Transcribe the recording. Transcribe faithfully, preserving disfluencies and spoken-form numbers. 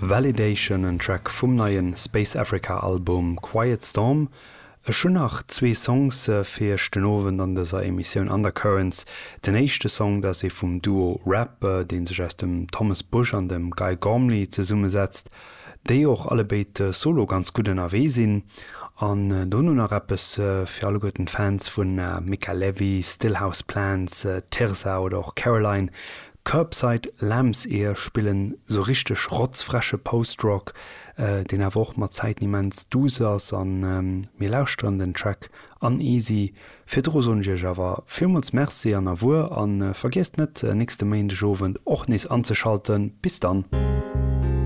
Validation, en Track vum neien Space Africa Album Quiet Storm. E schon nach zwee Songs äh, fir Stenowen an deser Emissionioun Undercurrents. Den éischchte Song, dat se vum Duo Rap, äh, den sech ass dem Thomas Bush an dem Guy Gormley ze summe setzt, déi och alle beit äh, solo ganz gut erwee sinn. An äh, Donner Rappes äh, fir alle goten Fans vun äh, Mika Levy, Stillhouse Plans, äh, Tirza oder auch Caroline. Curbside Lambs eher spielen so richtig rotzfresche Postrock, äh, den er woch mat Zeit niemens dusers an ähm, mir lauscht an den Track Uneasy. Fidrosonjech awer filmmuts Merci an a Wur an äh, vergesst net äh, nächste Main de Jowen och nis anzuschalten. Bis dann.